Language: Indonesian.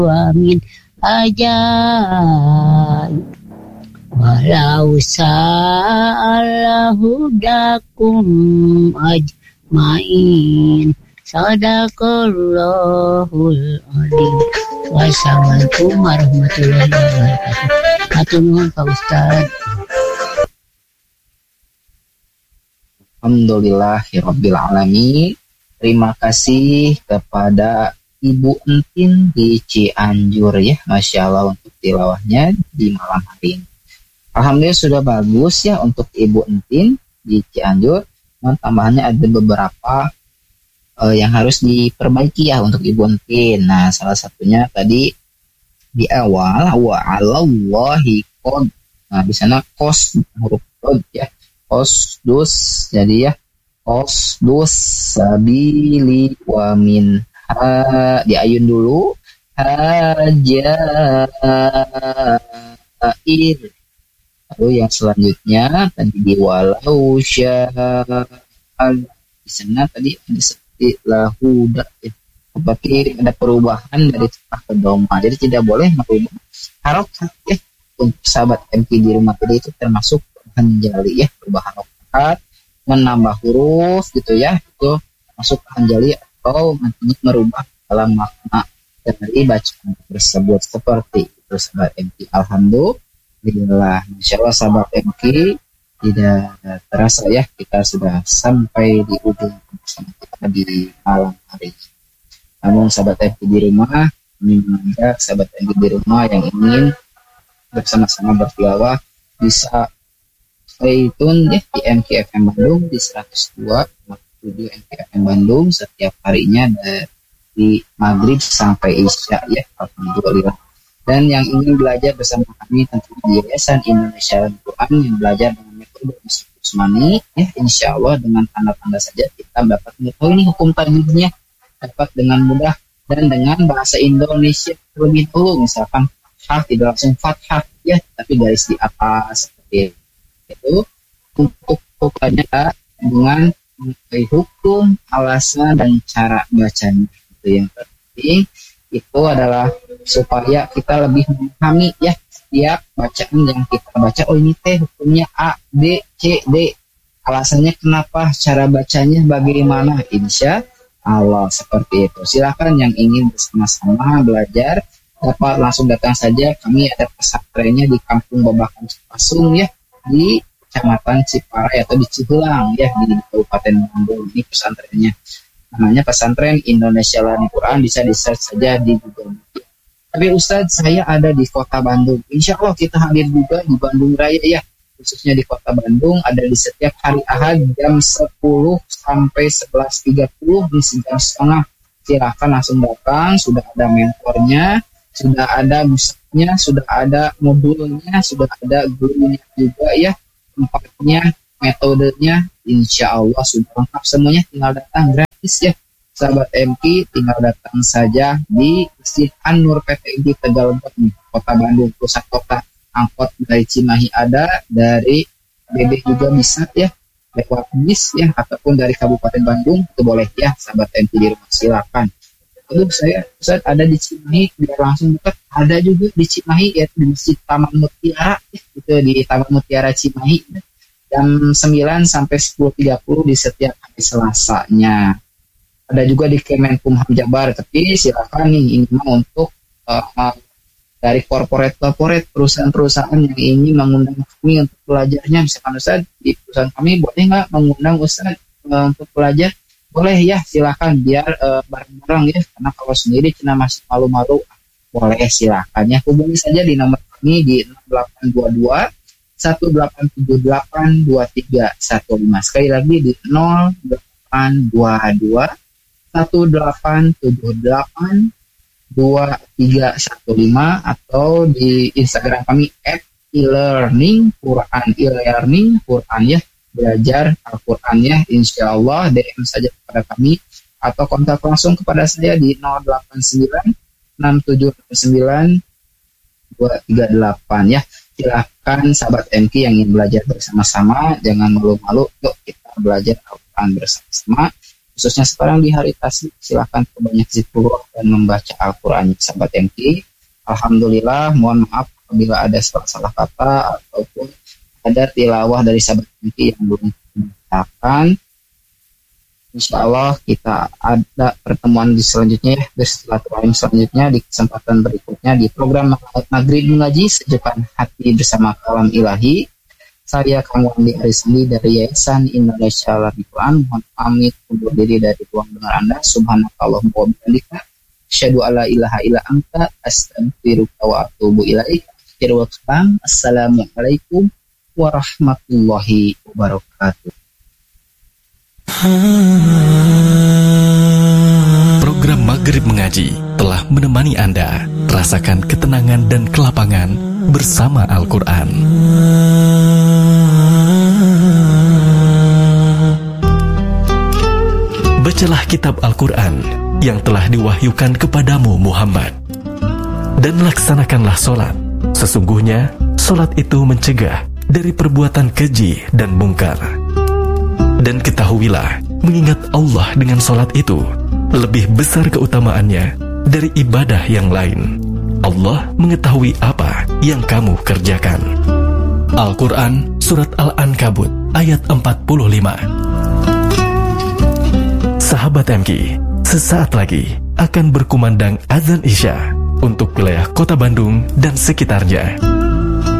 min ajaib walau sa'allahu dakum ajmain sadaqallahul adzim. Wassalamualaikum warahmatullahi wabarakatuh. Hatur nuhun Pak Ustaz. Alhamdulillahirabbil alamin. Terima kasih kepada Ibu Entin di Cianjur ya, Masya Allah untuk tilawahnya di malam hari ini. Alhamdulillah sudah bagus ya untuk Ibu Entin di Cianjur. Tambahannya ada beberapa yang harus diperbaiki ya untuk Ibu Entin. Nah, salah satunya tadi di awal wa 'alallahi qad. Nah, di sana qos huruf qad ya. Qosdus jadi ya qosdus sabili wa min diayun dulu hajair. Lalu yang selanjutnya tadi di walau sya'al, di sana tadi ada seperti lahuda ya. Seperti ada perubahan dari cepat ke doma, jadi tidak boleh merubah harokat ya. Untuk sahabat MK di rumah tadi itu termasuk hanjali ya, perubahan harokat, menambah huruf gitu ya, itu termasuk hanjali atau nantinya merubah dalam makna dari bacaan tersebut. Seperti itu sahabat MK. Alhamdulillah, Masya Allah sahabat MK, tidak terasa ya kita sudah sampai di ujung bersama kita di malam hari. Namun sahabat MK di rumah, mengajak sahabat MK di rumah yang ingin bersama-sama bertilawah bisa stay tune ya di MKFM Bandung di 102,7 MKFM Bandung setiap harinya dari maghrib sampai isya ya. Alhamdulillah. Dan yang ingin belajar bersama kami tentu di Yayasan Indonesia Al-Quran yang belajar dengan metode Usmani ya, insya Allah dengan tanda-tanda saja kita dapat mengetahui ini hukum tajwidnya dapat dengan mudah dan dengan bahasa Indonesia terlebih dahulu. Misalkan fathah tidak langsung fathah ya, tapi garis di atas seperti itu. Untuk pokoknya dengan hukum, alasan dan cara bacanya itu yang penting. Itu adalah supaya kita lebih memahami ya setiap bacaan yang kita baca. Oh ini teh hukumnya A, B, C, D. Alasannya kenapa, cara bacanya bagaimana, insya Allah seperti itu. Silakan yang ingin bersama-sama belajar dapat langsung datang saja. Kami ada pesantrennya di Kampung Babakan Cipasung ya, di Kecamatan Ciparai atau di Cihulang ya, di Kabupaten Bandung. Ini pesantrennya. Namanya Pesantren Indonesia Al-Quran, bisa di-search saja di Google. Tapi Ustadz, saya ada di kota Bandung. Insya Allah kita hadir juga di Bandung Raya ya, khususnya di kota Bandung, ada di setiap hari Ahad jam 10 sampai 11.30 di jam setengah. Silakan langsung datang, sudah ada mentornya, sudah ada musiknya, sudah ada modulnya, sudah ada gurunya juga ya, tempatnya, metodenya, insya Allah sudah lengkap semuanya. Tinggal datang gratis ya sahabat MK, tinggal datang saja di Masjid An-Nur PTIG Tegalebak nih, kota Bandung, pusat kota. Angkot dari Cimahi ada, dari BB juga bisa ya, lewat bis ya, ataupun dari Kabupaten Bandung itu boleh ya sahabat MK di rumah, silakan. Lalu saya Ustaz ada di Cimahi, biar langsung dekat, ada juga di Cimahi ya, di Masjid Taman Mutiara ya, itu di Taman Mutiara Cimahi jam 9 sampai 10.30 di setiap hari Selasanya. Ada juga di Kemenkumham Jabar, tapi silakan nih, ini mah untuk dari korporat perusahaan-perusahaan yang ingin mengundang kami untuk belajarnya. Misalkan Ustaz, di perusahaan kami boleh nggak mengundang Ustaz untuk belajar? Boleh ya, silakan biar bareng-bareng ya, karena kalau sendiri cina masih malu-malu. Boleh silakan ya, hubungi saja di nomor kami di 0822 18782315. Sekali lagi di 0822 18782315 atau di Instagram kami @e-learning Quran ya, belajar Al-Qurannya, insya Allah DM saja kepada kami atau kontak langsung kepada saya di 0896799238 ya. Silahkan sahabat MK yang ingin belajar bersama-sama, jangan malu-malu, yuk kita belajar Al-Quran bersama-sama. khususnya sekarang di hari tasbih, silahkan perbanyak zikrullah dan membaca Al-Quran, sahabat MT. Alhamdulillah, mohon maaf apabila ada salah kata ataupun ada tilawah dari sahabat MT yang belum dibacakan. Insya Allah kita ada pertemuan di selanjutnya ya, bersilaturahim selanjutnya di kesempatan berikutnya di program Maghrib Mengaji Sejukan Hati bersama Kalam Ilahi. Saya Kang Wandi Arisandi dari Yayasan Indonesia Al Quran. Mohon pamit undur diri dari ruang dengar Anda. Subhanakallahumma wa bihamdika asyhadu alla ilaha illa anta astaghfiruka wa atubu ilaik. Akhirul kalam. Assalamualaikum warahmatullahi wabarakatuh. Program Maghrib Mengaji telah menemani Anda rasakan ketenangan dan kelapangan bersama Al-Quran. Bacalah kitab Al-Quran yang telah diwahyukan kepadamu Muhammad, dan laksanakanlah solat. Sesungguhnya solat itu mencegah dari perbuatan keji dan mungkar. Dan ketahuilah, mengingat Allah dengan solat itu lebih besar keutamaannya dari ibadah yang lain. Allah mengetahui apa yang kamu kerjakan. Al-Quran Surat Al-Ankabut ayat 45. Sahabat MK, sesaat lagi akan berkumandang azan Isya untuk wilayah Kota Bandung dan sekitarnya.